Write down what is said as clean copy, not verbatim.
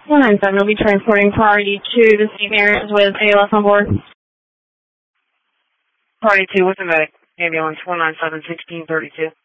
197 will be transporting priority to the St. Mary's with ALS on board. Priority 2 with the medic. Ambulance 197-1632.